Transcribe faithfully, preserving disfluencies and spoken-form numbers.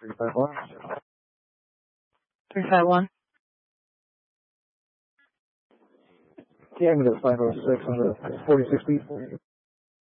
three five one. three five one. Yeah, I'm going to five oh six on the forty-six speed.